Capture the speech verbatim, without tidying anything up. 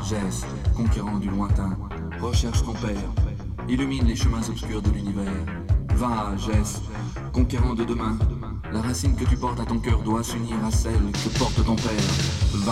Gès, conquérant du lointain, recherche ton père, illumine les chemins obscurs de l'univers. Va, Gès, conquérant de demain, la racine que tu portes à ton cœur doit s'unir à celle que porte ton père. Va,